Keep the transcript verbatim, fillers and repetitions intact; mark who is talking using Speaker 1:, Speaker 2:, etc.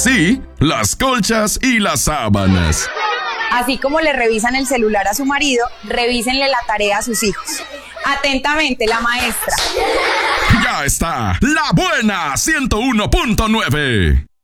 Speaker 1: Sí, las colchas y las sábanas.
Speaker 2: Así como le revisan el celular a su marido, revísenle la tarea a sus hijos. Atentamente, la maestra.
Speaker 1: Ya está, La Buena ciento uno punto nueve.